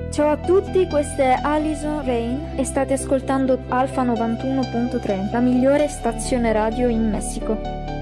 Ciao a tutti, questa è Alison Rain e state ascoltando Alfa 91.3, la migliore stazione radio in Messico.